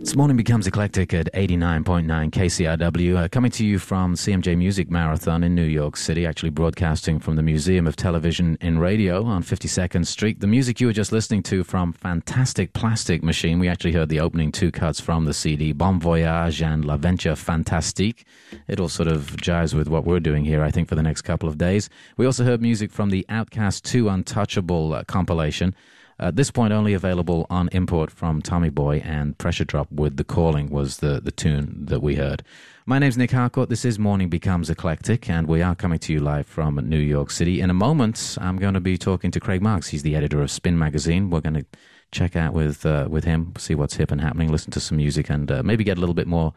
This morning becomes eclectic at 89.9 KCRW, coming to you from CMJ Music Marathon in New York City, actually broadcasting from the Museum of Television and Radio on 52nd Street. The music you were just listening to from Fantastic Plastic Machine, we actually heard the opening two cuts from the CD, Bon Voyage and L'Aventure Fantastique. It all sort of jives with what we're doing here, I think, for the next couple of days. We also heard music from the Outcast 2 Untouchable compilation. At this point, only available on import from Tommy Boy, and Pressure Drop with The Calling was the tune that we heard. My name's Nick Harcourt. This is Morning Becomes Eclectic, and we are coming to you live from New York City. In a moment, I'm going to be talking to Craig Marks. He's the editor of Spin Magazine. We're going to check out with him, see what's hip and happening, listen to some music, and maybe get a little bit more